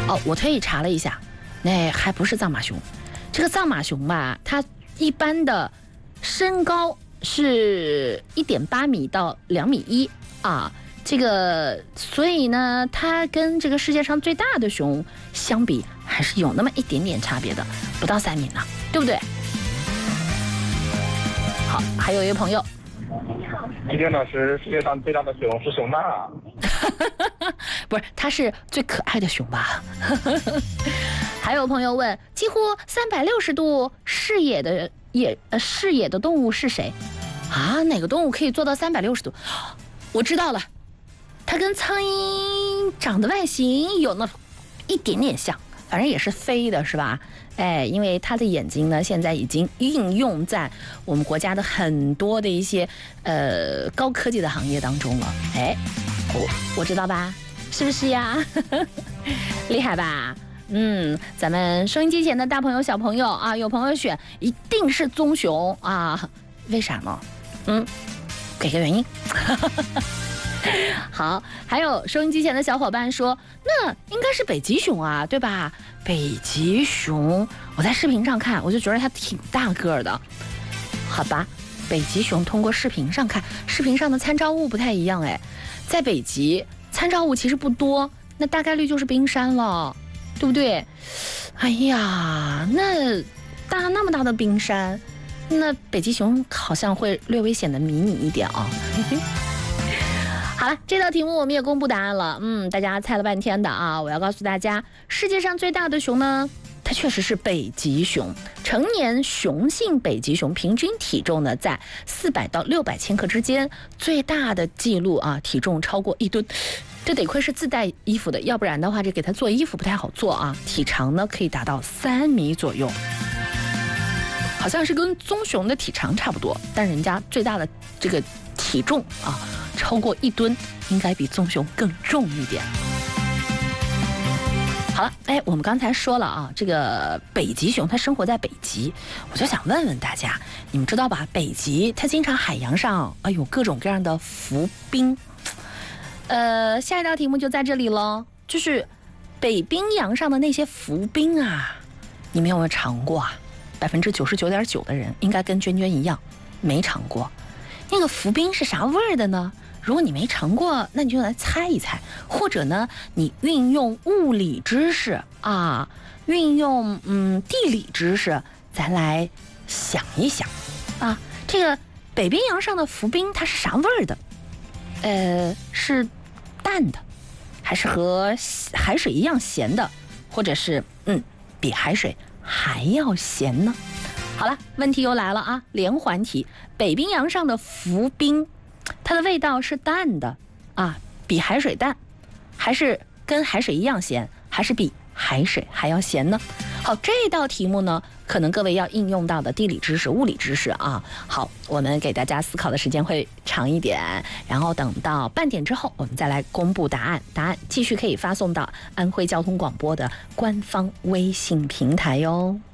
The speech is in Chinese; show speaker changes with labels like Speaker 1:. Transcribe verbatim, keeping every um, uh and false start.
Speaker 1: 哦，我特意查了一下，那还不是藏马熊。这个藏马熊吧，它一般的身高是一点八米到两米一啊。这个，所以呢，它跟这个世界上最大的熊相比，还是有那么一点点差别的，不到三米呢，对不对？好，还有一位朋友，
Speaker 2: 一天老师，世界上最大的熊是熊大。
Speaker 1: 不是，它是最可爱的熊吧？还有朋友问，几乎三百六十度视野的野呃视野的动物是谁？啊，哪个动物可以做到三百六十度？我知道了。它跟苍蝇长的外形有那一点点像，反正也是飞的，是吧？哎，因为它的眼睛呢，现在已经应用在我们国家的很多的一些呃高科技的行业当中了。哎，我我知道吧？是不是呀？厉害吧？嗯，咱们收音机前的大朋友小朋友啊，有朋友选一定是棕熊啊，为啥呢？嗯，给个原因。好，还有收音机前的小伙伴说，那应该是北极熊啊，对吧？北极熊，我在视频上看，我就觉得它挺大个儿的。好吧，北极熊通过视频上看，视频上的参照物不太一样哎，在北极参照物其实不多，那大概率就是冰山了，对不对？哎呀，那大那么大的冰山，那北极熊好像会略微显得迷你一点啊。好了，这道题目我们也公布答案了。嗯，大家猜了半天的啊，我要告诉大家，世界上最大的熊呢，它确实是北极熊。成年雄性北极熊平均体重呢在四百到六百千克之间，最大的记录啊，体重超过一吨。这得亏是自带衣服的，要不然的话，这给它做衣服不太好做啊。体长呢可以达到三米左右，好像是跟棕熊的体长差不多，但人家最大的这个体重啊。超过一吨，应该比棕熊更重一点。好了，哎，我们刚才说了啊，这个北极熊它生活在北极，我就想问问大家，你们知道吧？北极它经常海洋上啊有各种各样的浮冰。呃，下一道题目就在这里了，就是北冰洋上的那些浮冰啊，你们有没有尝过啊？百分之九十九点九的人应该跟娟娟一样没尝过。那个浮冰是啥味儿的呢？如果你没尝过，那你就来猜一猜，或者呢，你运用物理知识啊，运用嗯地理知识，咱来想一想啊，这个北冰洋上的浮冰它是啥味儿的？呃，是淡的，还是和海水一样咸的，或者是嗯比海水还要咸呢？好了，问题又来了啊，连环题，北冰洋上的浮冰。它的味道是淡的啊，比海水淡，还是跟海水一样咸，还是比海水还要咸呢？好，这道题目呢，可能各位要应用到的地理知识、物理知识啊。好，我们给大家思考的时间会长一点，然后等到半点之后，我们再来公布答案。答案继续可以发送到安徽交通广播的官方微信平台哟。